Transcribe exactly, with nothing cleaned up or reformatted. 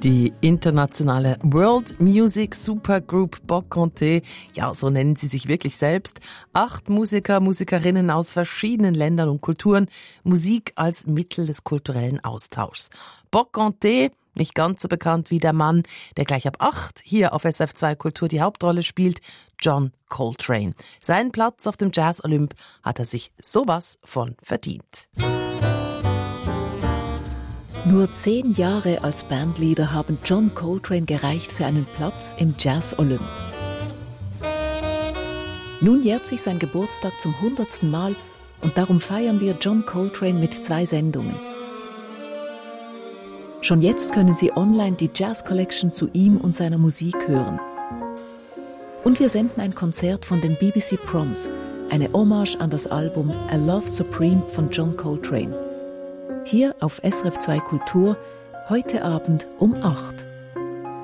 Die internationale World Music Supergroup Boccanté, ja, so nennen sie sich wirklich selbst. Acht Musiker, Musikerinnen aus verschiedenen Ländern und Kulturen. Musik als Mittel des kulturellen Austauschs. Boccanté, nicht ganz so bekannt wie der Mann, der gleich ab acht hier auf S R F zwei Kultur die Hauptrolle spielt, John Coltrane. Seinen Platz auf dem Jazz Olymp hat er sich sowas von verdient. Nur zehn Jahre als Bandleader haben John Coltrane gereicht für einen Platz im Jazz Olymp. Nun jährt sich sein Geburtstag zum hundertsten Mal und darum feiern wir John Coltrane mit zwei Sendungen. Schon jetzt können Sie online die Jazz Collection zu ihm und seiner Musik hören. Und wir senden ein Konzert von den B B C Proms, eine Hommage an das Album A Love Supreme von John Coltrane. Hier auf S R F zwei Kultur, heute Abend um acht.